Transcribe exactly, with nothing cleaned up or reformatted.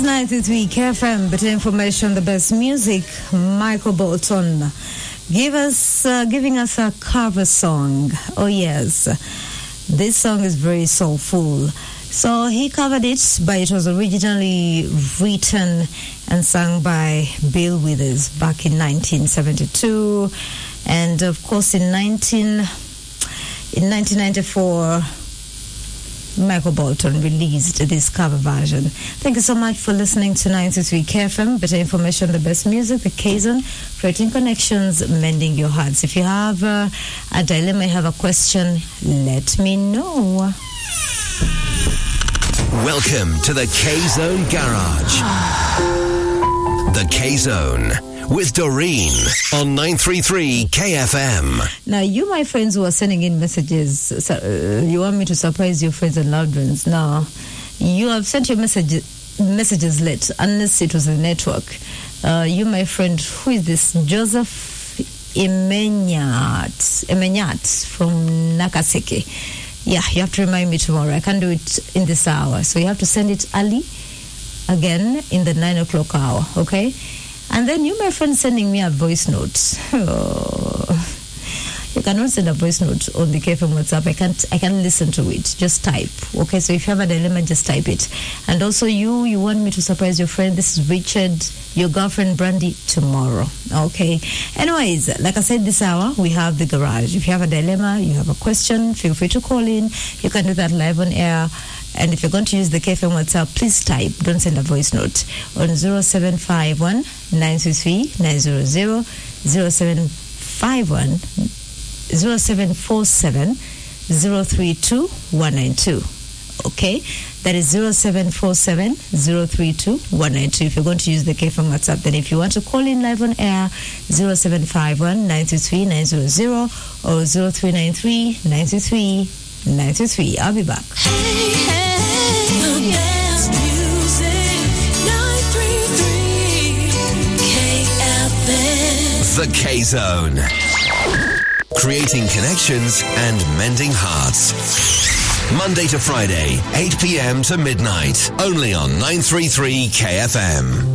ninety-three K F M, better information, the best music. Michael Bolton, give us, uh, giving us a cover song. Oh yes, this song is very soulful. So he covered it, but it was originally written and sung by Bill Withers back in nineteen seventy-two, and of course in nineteen in nineteen ninety-four. Michael Bolton released this cover version. Thank you so much for listening to ninety-three K F M. Better information, the best music, the K-Zone, creating connections, mending your hearts. If you have uh, a dilemma, you have a question, let me know. Welcome to the K-Zone Garage. The K-Zone with Doreen on nine thirty-three K F M. Now, you, my friends who are sending in messages, so, uh, you want me to surprise your friends and loved ones. Now, you have sent your message, messages late, unless it was the network. Uh, you, my friend, who is this? Joseph Emenyat, Emenyat from Nakaseke. Yeah, you have to remind me tomorrow. I can't do it in this hour. So you have to send it early, again, in the nine o'clock hour, okay? And then you, my friend, sending me a voice note. Oh, you cannot send a voice note on the K F M WhatsApp. I can't. I can't listen to it. Just type. Okay. So if you have a dilemma, just type it. And also, you you want me to surprise your friend. This is Richard, your girlfriend Brandy, tomorrow. Okay. Anyways, like I said, this hour we have the garage. If you have a dilemma, you have a question, feel free to call in. You can do that live on air. And if you're going to use the K F M WhatsApp, please type. Don't send a voice note on zero seven five one nine two three nine zero zero, zero seven five one zero seven four seven zero three two one nine two. Okay? That is zero seven four seven zero three two one nine two. If you're going to use the K F M WhatsApp, then if you want to call in live on air, zero seven five one nine two three nine zero zero or zero three nine three nine two three nine two three. I'll be back. Hey, hey. The best music, nine thirty-three K F M. The K-Zone. Creating connections and mending hearts. Monday to Friday, eight p.m. to midnight. Only on nine thirty-three K F M.